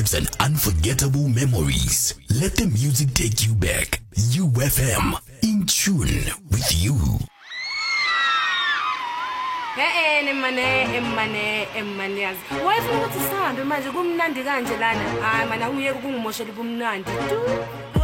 vibes and unforgettable memories. Let the music take you back. UFM, in tune with you. Emane yazi. Wayefuna ukuthi sihambe manje kumnandi kanje lana. Hayi mana uye kungimoshela ubumnandi.